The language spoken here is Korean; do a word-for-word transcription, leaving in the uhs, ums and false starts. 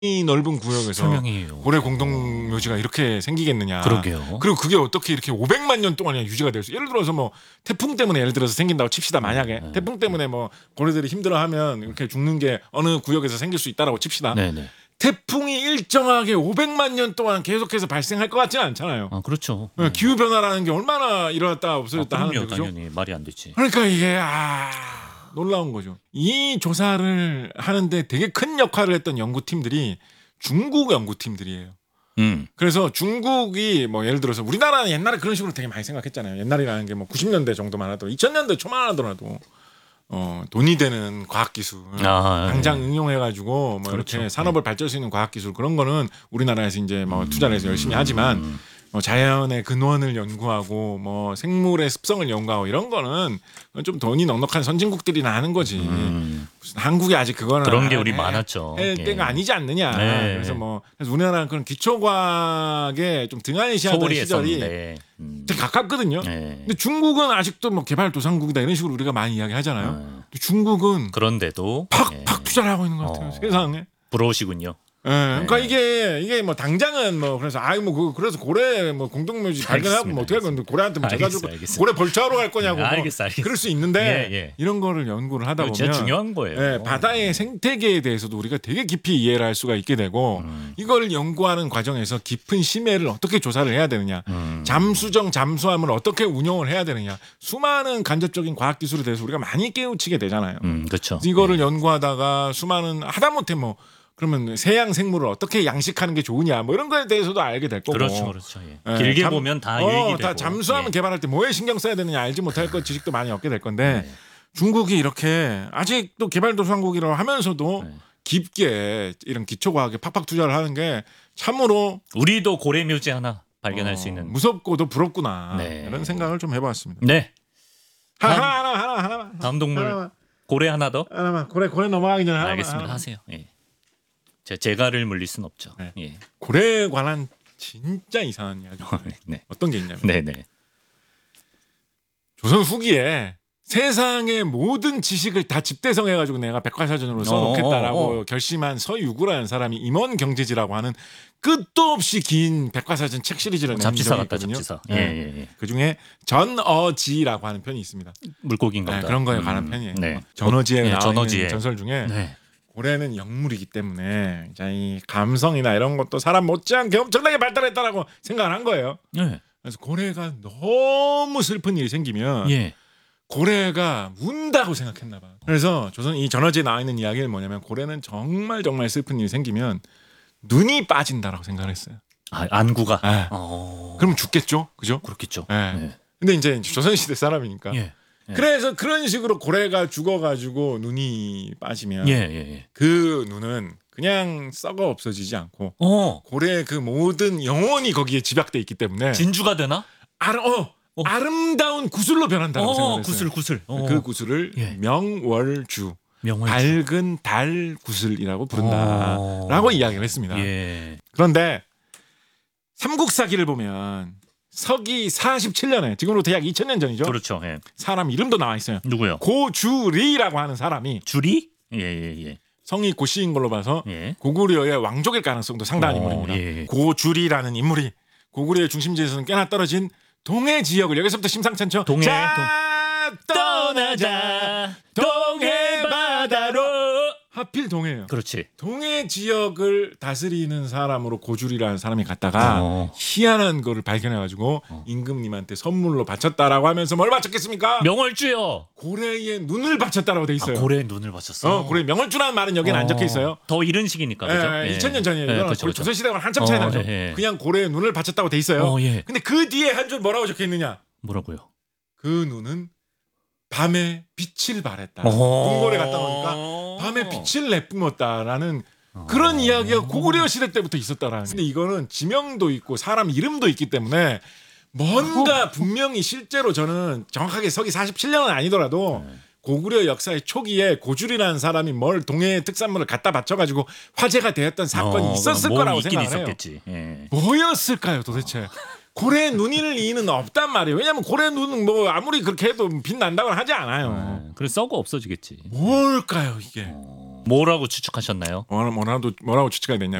이 넓은 구역에서 설명이 고래 공동묘지가 이렇게 생기겠느냐. 그러게요. 그리고 그게 어떻게 이렇게 오백만 년 동안 유지가 될 수? 예를 들어서 뭐 태풍 때문에 예를 들어서 생긴다고 칩시다. 만약에 네. 태풍 때문에 뭐 고래들이 힘들어하면 이렇게 죽는 게 어느 구역에서 생길 수 있다라고 칩시다. 네네. 태풍이 일정하게 오백만 년 동안 계속해서 발생할 것 같지는 않잖아요. 아 그렇죠. 네. 기후 변화라는 게 얼마나 일어났다 없어졌다 아, 하는데 그죠? 당연히 말이 안 되지. 그러니까 이게 아 놀라운 거죠. 이 조사를 하는데 되게 큰 역할을 했던 연구팀들이 중국 연구팀들이에요. 음. 그래서 중국이 뭐 예를 들어서 우리나라는 옛날에 그런 식으로 되게 많이 생각했잖아요. 옛날이라는 게 뭐 구십 년대 정도만 하더라도 이천 년대 초만 하더라도 어, 돈이 되는 과학기술 아, 당장 예. 응용해가지고 뭐 그렇죠. 이렇게 산업을 발전할 수 있는 과학기술 그런 거는 우리나라에서 이제 뭐 투자를 해서 열심히 하지만 음. 뭐 자연의 근원을 연구하고 뭐 생물의 습성을 연구하고 이런 거는 좀 돈이 넉넉한 선진국들이나 하는 거지. 음. 무슨 한국이 아직 그거는 그런 게 우리 해- 많았죠. 할 예. 때가 아니지 않느냐. 네. 그래서 뭐 그래서 우리나라는 그런 기초과학에 좀 등한시하던 소홀히 시절이 했었는데. 음. 되게 가깝거든요. 네. 근데 중국은 아직도 뭐 개발도상국이다 이런 식으로 우리가 많이 이야기하잖아요. 아. 근데 중국은 그런데도 팍팍 예. 투자를 하고 있는 것 같아요. 어. 세상에. 부러우시군요. 예, 그러니까 네. 이게 이게 뭐 당장은 뭐 그래서 아이 뭐 그 그래서 고래 뭐 공동묘지 발견하고 뭐 어떻게 할 건데 고래한테 뭐 제가 주고 알겠어요, 알겠어요. 고래 벌초하러 갈 거냐고 뭐 알겠어, 알겠어. 그럴 수 있는데 예, 예. 이런 거를 연구를 하다 이거 보면 진짜 중요한 거예요. 예, 바다의 생태계에 대해서도 우리가 되게 깊이 이해를 할 수가 있게 되고 음. 이걸 연구하는 과정에서 깊은 심해를 어떻게 조사를 해야 되느냐 음. 잠수정 잠수함을 어떻게 운영을 해야 되느냐 수많은 간접적인 과학 기술에 대해서 우리가 많이 깨우치게 되잖아요. 음, 그렇죠. 이거를 연구하다가 수많은 하다못해 뭐 그러면 세양 생물을 어떻게 양식하는 게 좋으냐 뭐 이런 거에 대해서도 알게 될 거고 그렇죠, 그렇죠. 예. 예, 길게 잠- 보면 다 어, 유익이 되고. 다 잠수함을 예. 개발할 때 뭐에 신경 써야 되느냐 알지 못할 것 지식도 많이 얻게 될 건데 네. 중국이 이렇게 아직도 개발도상국이라고 하면서도 네. 깊게 이런 기초과학에 팍팍 투자를 하는 게 참으로 우리도 고래묘지 하나 발견할 어, 수 있는. 무섭고도 부럽구나 네. 이런 생각을 좀 해봤습니다. 네. 하나 다음- 하나 하나 하나 하나 다음 동물 하나만 고래 하나 더. 하나만 고래 고래 넘어가기 전에 하나만, 알겠습니다. 하나만. 하세요. 예. 제 재갈을 물릴 순 없죠. 네. 예. 고래에 관한 진짜 이상한 이야기. 네. 어떤 게 있냐면 네, 네. 조선 후기에 세상의 모든 지식을 다 집대성해가지고 내가 백과사전으로 어, 써놓겠다라고 어, 어. 결심한 서유구라는 사람이 임원경제지라고 하는 끝도 없이 긴 백과사전 책 시리즈를 낸 잡지사 적이 같다, 있거든요. 잡지사. 네. 예, 예, 예. 그 중에 전어지라고 하는 편이 있습니다. 물고기인가 네, 보다. 그런 거에 관한 음, 편이에요. 네. 전어지에 네, 나와 전어지에. 있는 전설 중에 네. 고래는 영물이기 때문에 이제 이 감성이나 이런 것도 사람 못지않게 엄청나게 발달했다라고 생각을 한 거예요. 예. 그래서 고래가 너무 슬픈 일이 생기면 예. 고래가 운다고 생각했나 봐. 그래서 조선 이 전어지에 나와 있는 이야기는 뭐냐면 고래는 정말 정말 슬픈 일이 생기면 눈이 빠진다라고 생각을 했어요. 아, 안구가. 네. 어. 그럼 죽겠죠, 그죠? 그렇겠죠. 네. 네. 근데 이제 조선 시대 사람이니까. 예. 예. 그래서 그런 식으로 고래가 죽어가지고 눈이 빠지면 예, 예, 예. 그 눈은 그냥 썩어 없어지지 않고 어. 고래의 그 모든 영혼이 거기에 집약돼 있기 때문에 진주가 되나? 아름, 어, 어. 아름다운 구슬로 변한다고 어, 생각했어요. 구슬, 구슬. 어. 그 구슬을 예. 명월주, 명월. 밝은 달 구슬이라고 부른다라고 어. 이야기를 했습니다. 예. 그런데 삼국사기를 보면 서기 사십칠 년에 지금으로부터 약 이천 년 전이죠. 그렇죠. 예. 사람 이름도 나와 있어요. 누구요? 고주리라고 하는 사람이 줄이? 예, 예, 예. 성이 고씨인 걸로 봐서 예. 고구려의 왕족일 가능성도 상당한 어, 인물입니다. 예. 고주리라는 인물이 고구려의 중심지에서는 꽤나 떨어진 동해 지역을 여기서부터 심상찮죠. 동해, 자 떠나자 동해 바다로 하필 동해예요. 그렇지. 동해 지역을 다스리는 사람으로 고주리라는 사람이 갔다가 어. 희한한 거를 발견해가지고 임금님한테 선물로 바쳤다라고 하면서 뭘 바쳤겠습니까? 명월주요. 고래의 눈을 바쳤다라고 돼 있어요. 아, 고래의 눈을 봤었어. 어, 고래 명월주라는 말은 여기는 안 적혀 있어요. 더 이른 시기니까 그죠? 예, 이천 년 전이에요. 예, 이거는 그렇죠, 그렇죠. 조선 시대와는 한참 차이 어, 나죠. 예, 예. 그냥 고래의 눈을 바쳤다고 돼 있어요. 어, 예. 근데 그 뒤에 한 줄 뭐라고 적혀 있느냐? 뭐라고요? 그 눈은 밤에 빛을 발했다. 어. 궁궐에 갔다 오니까 밤에 빛을 내뿜었다라는 그런 이야기가 고구려 시대 때부터 있었다라는. 근데 이거는 지명도 있고 사람 이름도 있기 때문에 뭔가 분명히 실제로 저는 정확하게 서기 사십칠 년은 아니더라도 고구려 역사의 초기에 고주리라는 사람이 뭘 동해의 특산물을 갖다 바쳐가지고 화제가 되었던 사건이 어, 있었을 뭐 거라고 있긴 생각해요. 있었겠지. 예. 뭐였을까요 도대체? 고래 눈일 리는 없단 말이에요. 왜냐하면 고래 눈은 뭐 아무리 그렇게 해도 빛 난다고 하지 않아요. 예. 그래 썩어 없어지겠지. 뭘까요 이게? 어. 뭐라고 추측하셨나요? 뭐라도 뭐라고 추측이 됐냐?